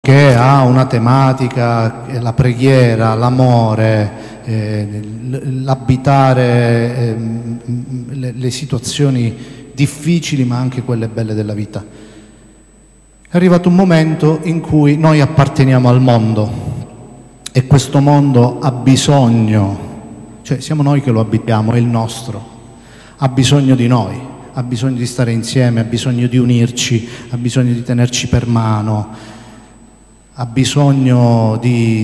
che ha una tematica, la preghiera, l'amore, l'abitare le situazioni difficili ma anche quelle belle della vita. È arrivato un momento in cui noi apparteniamo al mondo e questo mondo ha bisogno, cioè siamo noi che lo abitiamo, è il nostro, ha bisogno di noi, ha bisogno di stare insieme, ha bisogno di unirci, ha bisogno di tenerci per mano, ha bisogno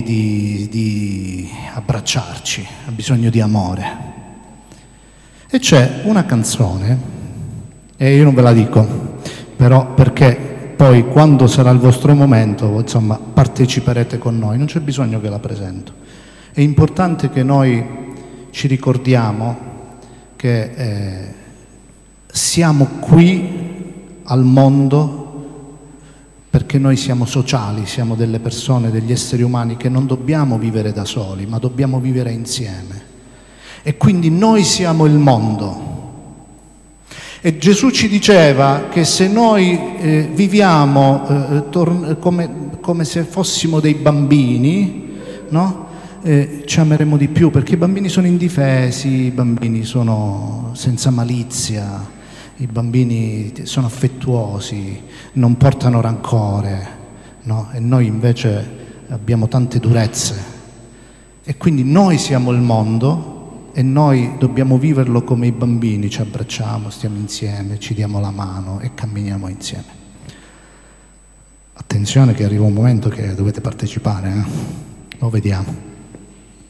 di abbracciarci, ha bisogno di amore. E c'è una canzone, e io non ve la dico, però perché poi quando sarà il vostro momento, insomma, parteciperete con noi, non c'è bisogno che la presento. È importante che noi ci ricordiamo che siamo qui al mondo perché noi siamo sociali, siamo delle persone, degli esseri umani che non dobbiamo vivere da soli, ma dobbiamo vivere insieme. E quindi noi siamo il mondo. E Gesù ci diceva che se noi viviamo come se fossimo dei bambini, no? Ci ameremo di più, perché i bambini sono indifesi, i bambini sono senza malizia, i bambini sono affettuosi, non portano rancore, no? E noi invece abbiamo tante durezze. E quindi noi siamo il mondo e noi dobbiamo viverlo come i bambini, ci abbracciamo, stiamo insieme, ci diamo la mano e camminiamo insieme. Attenzione che arriva un momento che dovete partecipare, lo vediamo.